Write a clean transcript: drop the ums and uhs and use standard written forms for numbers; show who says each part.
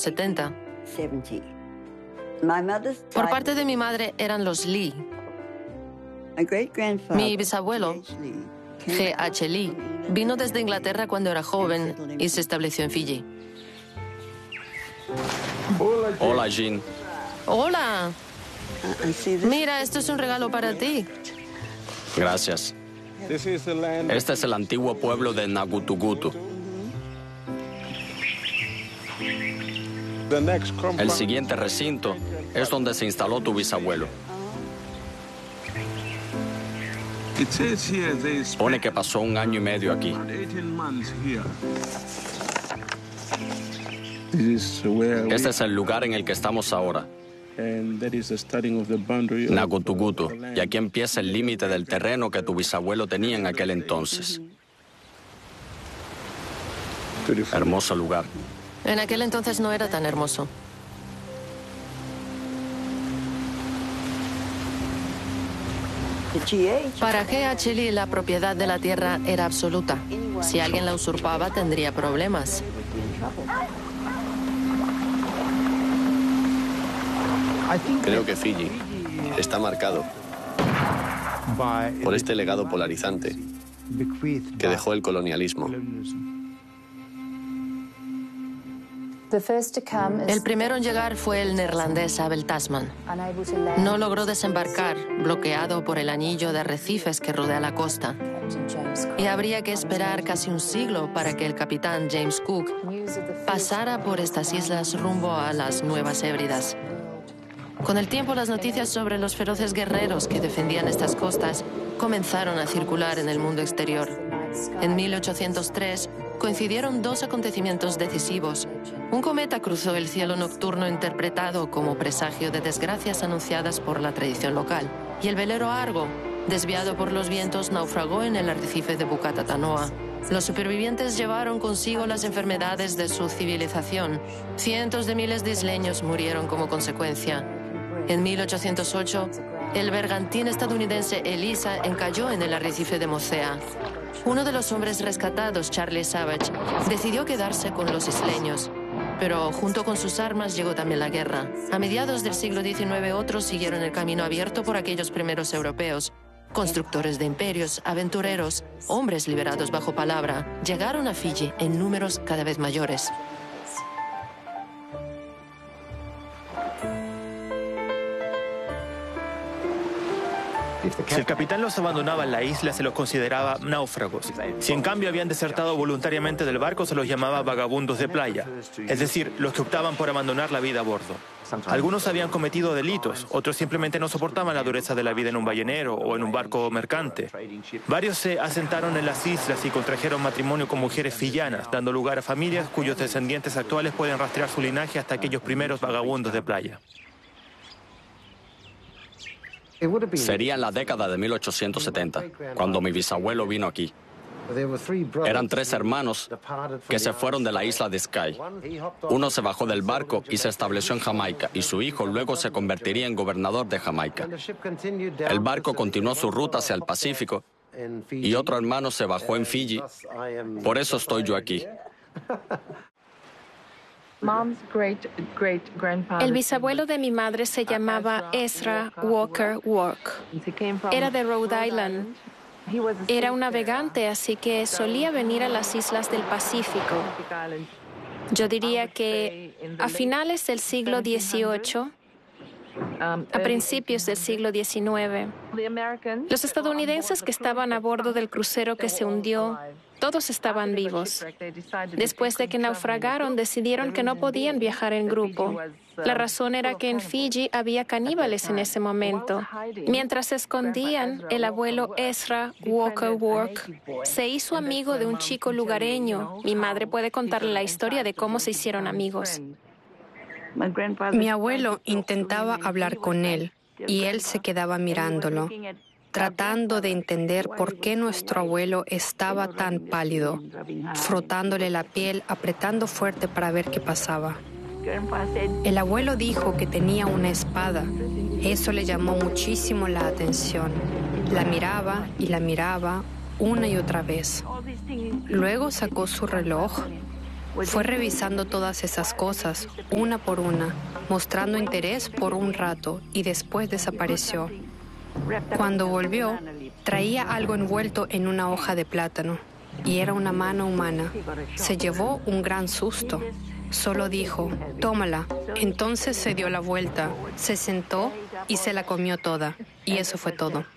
Speaker 1: 70. Por parte de mi madre eran los Lee. Mi bisabuelo, G.H. Lee, vino desde Inglaterra cuando era joven y se estableció en Fiji.
Speaker 2: Hola, Jean.
Speaker 1: ¡Hola! Mira, esto es un regalo para ti.
Speaker 2: Gracias. Este es el antiguo pueblo de Nagutugutu. El siguiente recinto es donde se instaló tu bisabuelo. Pone que pasó 1 año y medio aquí. Este es el lugar en el que estamos ahora, Nagutugutu, y aquí empieza el límite del terreno que tu bisabuelo tenía en aquel entonces. Hermoso lugar.
Speaker 1: En aquel entonces no era tan hermoso. Para G.H. Lee, la propiedad de la tierra era absoluta. Si alguien la usurpaba, tendría problemas.
Speaker 3: Creo que Fiji está marcado por este legado polarizante que dejó el colonialismo.
Speaker 1: El primero en llegar fue el neerlandés Abel Tasman. No logró desembarcar, bloqueado por el anillo de arrecifes que rodea la costa. Y habría que esperar casi un siglo para que el capitán James Cook pasara por estas islas rumbo a las Nuevas Hébridas. Con el tiempo, las noticias sobre los feroces guerreros que defendían estas costas comenzaron a circular en el mundo exterior. En 1803 coincidieron 2 acontecimientos decisivos. Un cometa cruzó el cielo nocturno interpretado como presagio de desgracias anunciadas por la tradición local. Y el velero Argo, desviado por los vientos, naufragó en el arrecife de Bucatatanoa. Los supervivientes llevaron consigo las enfermedades de su civilización. Cientos de miles de isleños murieron como consecuencia. En 1808, el bergantín estadounidense Elisa encalló en el arrecife de Mocea. Uno de los hombres rescatados, Charlie Savage, decidió quedarse con los isleños. Pero junto con sus armas llegó también la guerra. A mediados del siglo XIX, otros siguieron el camino abierto por aquellos primeros europeos. Constructores de imperios, aventureros, hombres liberados bajo palabra, llegaron a Fiji en números cada vez mayores.
Speaker 4: Si el capitán los abandonaba en la isla, se los consideraba náufragos. Si en cambio habían desertado voluntariamente del barco, se los llamaba vagabundos de playa, es decir, los que optaban por abandonar la vida a bordo. Algunos habían cometido delitos, otros simplemente no soportaban la dureza de la vida en un ballenero o en un barco mercante. Varios se asentaron en las islas y contrajeron matrimonio con mujeres fiyianas, dando lugar a familias cuyos descendientes actuales pueden rastrear su linaje hasta aquellos primeros vagabundos de playa.
Speaker 2: Sería en la década de 1870, cuando mi bisabuelo vino aquí. Eran 3 hermanos que se fueron de la isla de Skye. Uno se bajó del barco y se estableció en Jamaica, y su hijo luego se convertiría en gobernador de Jamaica. El barco continuó su ruta hacia el Pacífico y otro hermano se bajó en Fiji. Por eso estoy yo aquí.
Speaker 5: El bisabuelo de mi madre se llamaba Ezra Walker Work. Era de Rhode Island. Era un navegante, así que solía venir a las islas del Pacífico. Yo diría que a finales del siglo XVIII, a principios del siglo XIX, los estadounidenses que estaban a bordo del crucero que se hundió, todos estaban vivos. Después de que naufragaron, decidieron que no podían viajar en grupo. La razón era que en Fiji había caníbales en ese momento. Mientras se escondían, el abuelo Ezra Walker Work se hizo amigo de un chico lugareño. Mi madre puede contarle la historia de cómo se hicieron amigos.
Speaker 6: Mi abuelo intentaba hablar con él y él se quedaba mirándolo, tratando de entender por qué nuestro abuelo estaba tan pálido, frotándole la piel, apretando fuerte para ver qué pasaba. El abuelo dijo que tenía una espada. Eso le llamó muchísimo la atención. La miraba una y otra vez. Luego sacó su reloj, Fue revisando todas esas cosas, una por una, mostrando interés por un rato y después desapareció. Cuando volvió, traía algo envuelto en una hoja de plátano y era una mano humana. Se llevó un gran susto. Solo dijo, tómala. Entonces se dio la vuelta, se sentó y se la comió toda. Y eso fue todo.